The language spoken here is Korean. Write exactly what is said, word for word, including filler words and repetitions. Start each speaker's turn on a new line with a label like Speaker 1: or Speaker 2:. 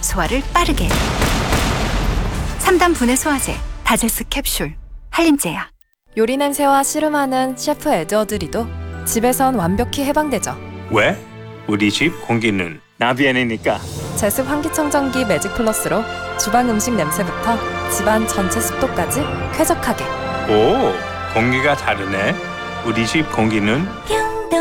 Speaker 1: 소화를 빠르게. 삼 단 분해 소화제 다제스 캡슐 한림제야.
Speaker 2: 요리 냄새와 씨름하는 셰프 에드워드리도 집에선 완벽히 해방되죠.
Speaker 3: 왜? 우리 집 공기는 나비엔이니까.
Speaker 2: 제습 환기청정기 매직 플러스로 주방 음식 냄새부터 집안 전체 습도까지 쾌적하게.
Speaker 3: 오, 공기가 다르네. 우리 집 공기는